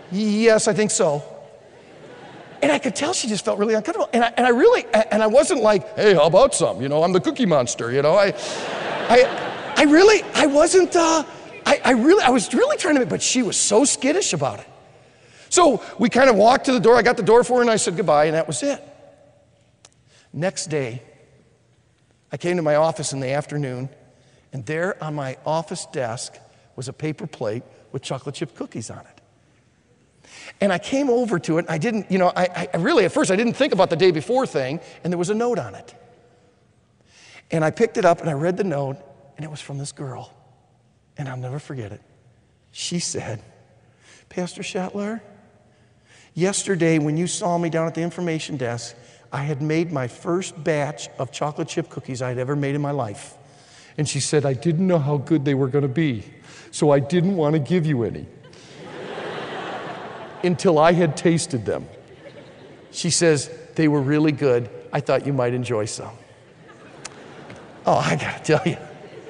Yes, I think so. And I could tell she just felt really uncomfortable. And I wasn't like, hey, how about some? You know, I'm the Cookie Monster, you know. I was really trying to, but she was so skittish about it. So we kind of walked to the door. I got the door for her and I said goodbye, and that was it. Next day, I came to my office in the afternoon, and there on my office desk was a paper plate with chocolate chip cookies on it. And I came over to it, and I didn't, you know, I really, at first I didn't think about the day before thing, and there was a note on it. And I picked it up and I read the note, and it was from this girl. And I'll never forget it. She said, Pastor Shetler, yesterday when you saw me down at the information desk, I had made my first batch of chocolate chip cookies I'd ever made in my life. And she said, I didn't know how good they were going to be, so I didn't want to give you any until I had tasted them. She says, they were really good. I thought you might enjoy some. Oh, I got to tell you.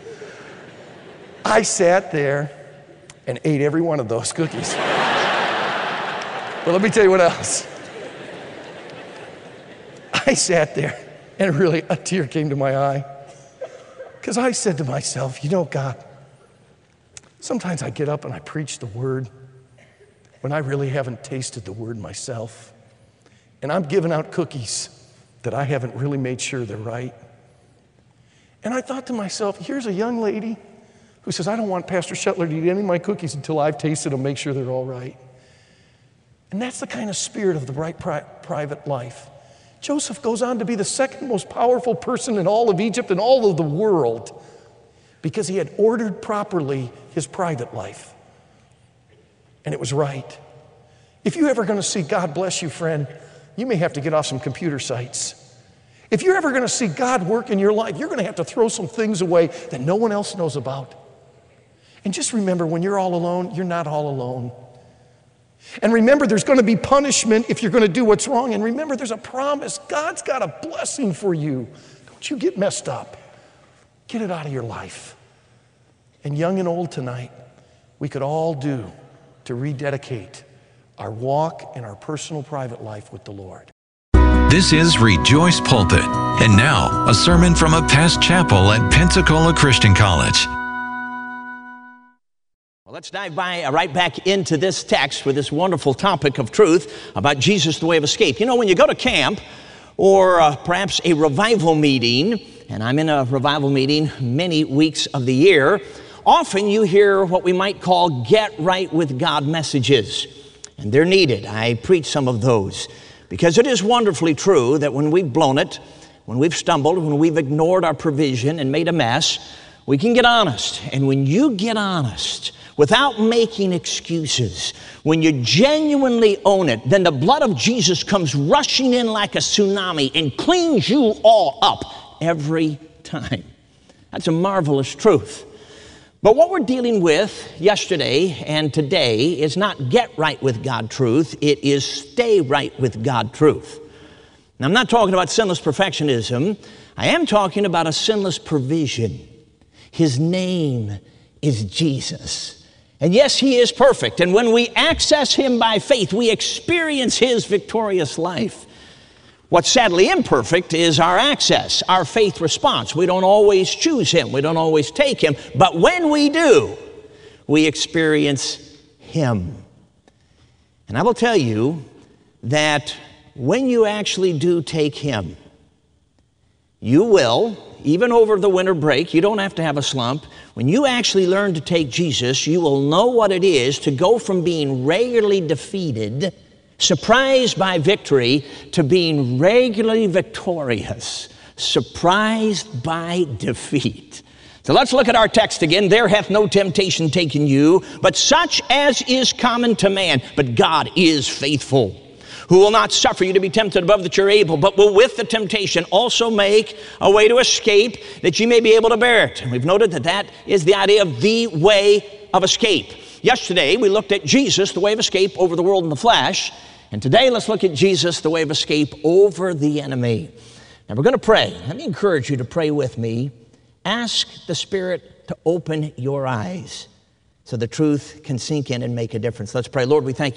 I sat there and ate every one of those cookies. But let me tell you what else. I sat there and really a tear came to my eye. Because I said to myself, you know, God, sometimes I get up and I preach the word when I really haven't tasted the word myself. And I'm giving out cookies that I haven't really made sure they're right. And I thought to myself, here's a young lady who says, I don't want Pastor Shetler to eat any of my cookies until I've tasted them, make sure they're all right. And that's the kind of spirit of the right private life. Joseph goes on to be the second most powerful person in all of Egypt and all of the world because he had ordered properly his private life. And it was right. If you're ever going to see God bless you, friend, you may have to get off some computer sites. If you're ever going to see God work in your life, you're going to have to throw some things away that no one else knows about. And just remember, when you're all alone, you're not all alone. And remember, there's going to be punishment if you're going to do what's wrong. And remember, there's a promise. God's got a blessing for you. Don't you get messed up. Get it out of your life. And young and old tonight, we could all do to rededicate our walk and our personal private life with the Lord. This is Rejoice Pulpit. And now, a sermon from a past chapel at Pensacola Christian College. Well, let's dive right back into this text with this wonderful topic of truth about Jesus, the way of escape. You know, when you go to camp or perhaps a revival meeting, and I'm in a revival meeting many weeks of the year, often you hear what we might call get right with God messages. And they're needed. I preach some of those because it is wonderfully true that when we've blown it, when we've stumbled, when we've ignored our provision and made a mess, we can get honest. And when you get honest, without making excuses, when you genuinely own it, then the blood of Jesus comes rushing in like a tsunami and cleans you all up every time. That's a marvelous truth. But what we're dealing with yesterday and today is not get right with God truth, it is stay right with God truth. Now, I'm not talking about sinless perfectionism. I am talking about a sinless provision. His name is Jesus. And yes, he is perfect. And when we access him by faith, we experience his victorious life. What's sadly imperfect is our access, our faith response. We don't always choose him. We don't always take him. But when we do, we experience him. And I will tell you that when you actually do take him, you will, even over the winter break, you don't have to have a slump. When you actually learn to take Jesus, you will know what it is to go from being regularly defeated, surprised by victory, to being regularly victorious, surprised by defeat. So let's look at our text again. There hath no temptation taken you, but such as is common to man. But God is faithful, who will not suffer you to be tempted above that you're able, but will with the temptation also make a way to escape, that you may be able to bear it. And we've noted that that is the idea of the way of escape. Yesterday, we looked at Jesus, the way of escape over the world and the flesh. And today, let's look at Jesus, the way of escape over the enemy. Now, we're going to pray. Let me encourage you to pray with me. Ask the Spirit to open your eyes so the truth can sink in and make a difference. Let's pray. Lord, we thank you.